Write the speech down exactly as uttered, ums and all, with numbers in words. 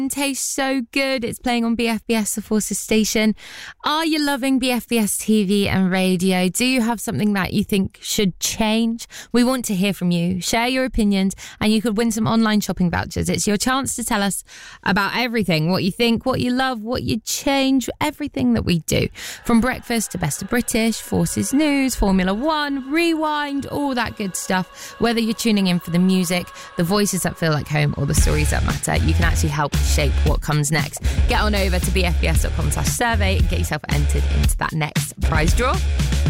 Tastes so good. It's playing on B F B S, the Forces station. Are you loving B F B S T V and radio? Do you have something that you think should change? We want to hear from you. Share your opinions and you could win some online shopping vouchers. It's your chance to tell us about everything, what you think, what you love, what you change, everything that we do. From breakfast to Best of British, Forces News, Formula One, Rewind, all that good stuff. Whether you're tuning in for the music, the voices that feel like home or the stories that matter, you can actually help shape what comes next. Get on over to b f b s dot com slash survey and get yourself entered into that next prize draw.